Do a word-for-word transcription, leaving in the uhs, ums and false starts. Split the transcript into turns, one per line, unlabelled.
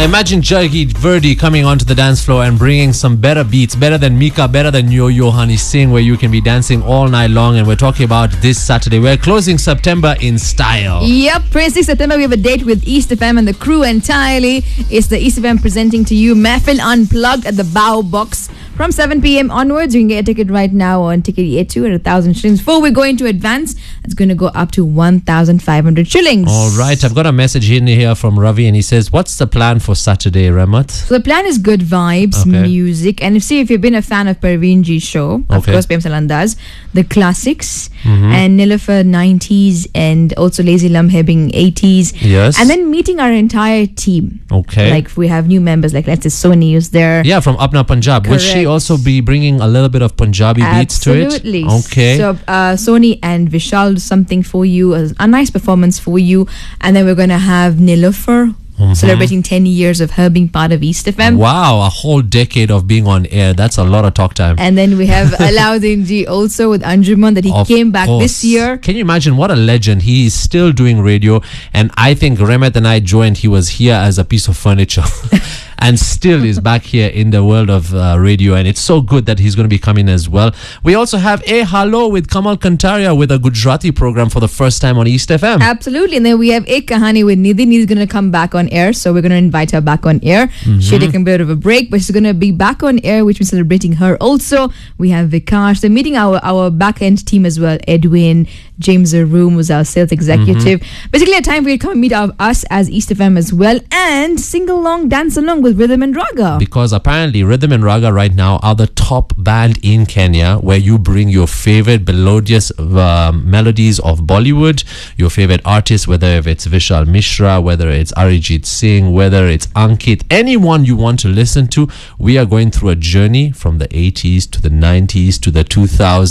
imagine Jaggi Verdi coming onto the dance floor and bringing some better beats, better than Mika, better than Yo Yo Honey Sing, where you can be dancing all night long. And we're talking about this Saturday. We're closing September in style.
Yep, twenty-sixth September, we have a date with East F M and the crew entirely. It's the East F M presenting to you Mehfil Unplugged at the Bow Box. From seven p.m. onwards, you can get a ticket right now on Ticket E two at one thousand shillings. Before we go into advance, it's going to go up to one thousand five hundred shillings.
All right, I've got a message in here from Ravi, and he says, what's the plan for Saturday, Ramat?
So the plan is good vibes,
Okay.
music, and if see if you've been a fan of Parveen Ji's show, of
Okay.
course, Prem Salandas, the classics,
Mhm.
and Nilofer nineties, and also Lazy Lamhe being eighties.
Yes.
And then meeting our entire team.
Okay.
Like we have new members, like let's say Sony is there.
Yeah, from Apna Punjab. Will she
Correct.
also be bringing a little bit of Punjabi beats to it?
Absolutely.
Okay.
So uh, Sony and Vishal do something for you, a, a nice performance for you, and then we're going to have Nilofer celebrating ten years of her being part of East F M.
Wow, a whole decade of being on air. That's a lot of talk time.
And then we have Alauddin Ji also with Anjuman, that he
Of
came back
course.
this year.
Can you imagine what a legend? He is still doing radio, and I think Remet and I joined. He was here as a piece of furniture. And still is back here in the world of uh, radio, and it's so good that he's going to be coming as well. We also have A Hello with Kamal Kantaria with a Gujarati program for the first time on East F M.
Absolutely. And then we have Ek Kahani with Nidhi. Nidhi's going to come back on air, so we're going to invite her back on air. She's taking a bit of a break, but she's going to be back on air, which means celebrating her also. We have Vikash. So meeting our, our back-end team as well. Edwin, James Aroom was our sales executive. Basically a time for you to come and meet our, us as East F M as well, and sing along, dance along with Rhythm and Raga.
Because apparently Rhythm and Raga right now are the top band in Kenya, where you bring your favorite melodious uh, melodies of Bollywood, your favorite artists, whether if it's Vishal Mishra, whether it's Arijit Singh, whether it's Ankit, anyone you want to listen to. We are going through a journey from the eighties to the nineties to the two thousands.